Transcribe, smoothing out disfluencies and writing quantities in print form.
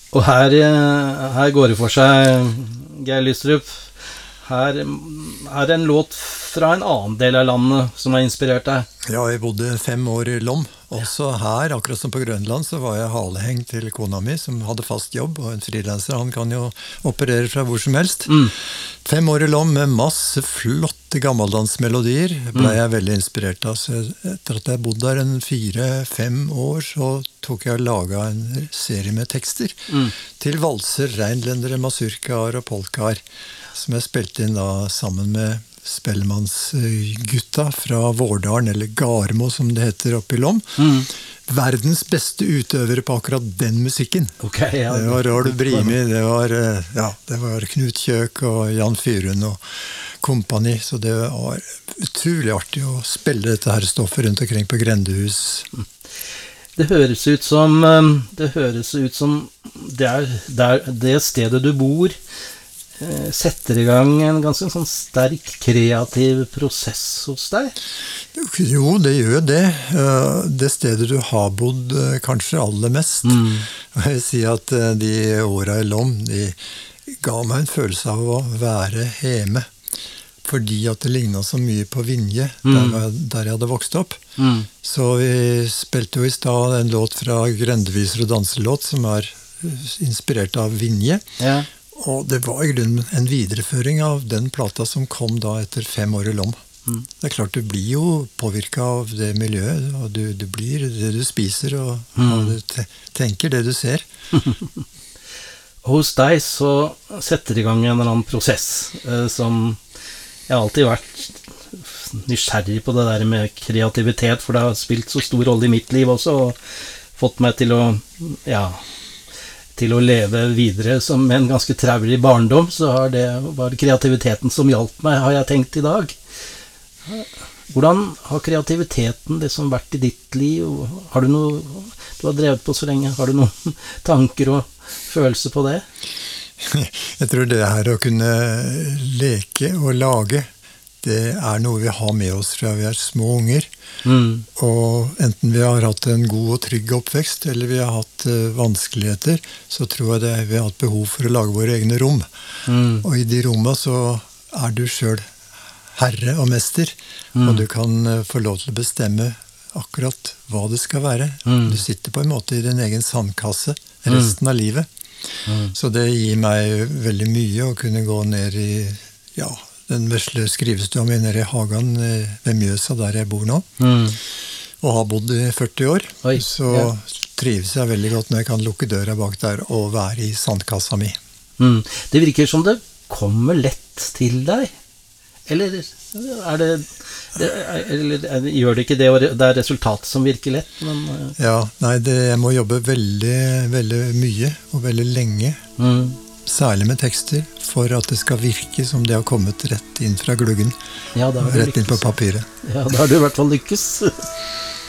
Og her går det for seg, Geir Lystrup. Her er en låt fra en annen del av landet som har inspirert deg. Ja, jeg bodde 5 år i Lom. Også her, akkurat som på Grønland, så var jeg haleheng til kona mi, som hadde fast jobb, og en frilanser, han kan jo operere fra hvor som helst. 5 år i Lom med masse flotte gammeldansmelodier ble jeg veldig inspirert av. Så etter at jeg bodde der en 4-5 år, så tok jeg og laget en serie med tekster til valser, reinlendere, masurkaer og polkaer, som jeg spilte inn da sammen med Spellemannsgutta fra Vårdalen, eller Garmo som det heter oppe i Lom. Verdens beste utøvere på akkurat den musikken. Okay, ja. Det var Rolf Brimi, det var Knut Kjøk og Jan Fyrun og kompani, så det var utrolig artig å spille dette her stoffet rundt omkring på Grendehus. Det høres ut som det er det stedet du bor, setter i gang en ganske sånn sterk kreativ prosess hos deg? Jo, det gjør det. Det stedet du har bodd kanskje aller mest. Og jeg sier at de årene i Lom, de ga meg en følelse av å være hjemme. Fordi at det lignet så mye på Vinje, der jeg hadde vokst opp. Så vi spilte jo i stad en låt fra Grendeviser og danselåt, som er inspirert av Vinje. Ja. Og det var i grunnen en videreføring av den plata som kom da etter 5 år i Lom. Det er klart, du blir jo påvirket av det miljøet, og du blir det du spiser, og du tenker det du ser. Hos deg så setter det i gang en eller annen prosess, som jeg har alltid vært nysgjerrig på det der med kreativitet, for det har spilt så stor rolle i mitt liv også, og fått meg til å leve videre som en ganske traurig barndom, så var det kreativiteten som hjalp meg, har jeg tenkt i dag. Hvordan har kreativiteten liksom vært i ditt liv? Har du noe, du har drevet på så lenge, har du noen tanker og følelser på det? Jeg tror det her å kunne leke og lage, det er noe vi har med oss fra vi er små unger. Og enten vi har hatt en god og trygg oppvekst, eller vi har hatt vanskeligheter, så tror jeg vi har hatt behov for å lage våre egne rom. Og i de rommene så er du selv herre og mester, og du kan få lov til å bestemme akkurat hva det skal være. Du sitter på en måte i din egen sandkasse resten av livet. Så det gir meg veldig mye å kunne gå ned i, den vesle skrivestua mi nede i Hagan ved Mjøsa, der jeg bor nå. Og har bodd i 40 år. Så trives jeg veldig godt når jeg kan lukke døra bak der og være i sandkassa mi. Det virker som det kommer lett til deg. Eller gjør det ikke det, og det er resultatet som virker lett? Men, jeg må jobbe veldig, veldig mye og veldig lenge. Særlig med tekster, for at det skal virke som det har kommet rett inn fra gluggen. Rett inn på papiret. Ja, da har du i hvert fall lykkes.